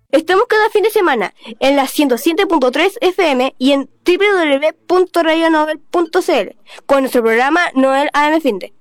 Estamos cada fin de semana en la 107.3 FM y en www.radionovel.cl con nuestro programa Noel AM Finde.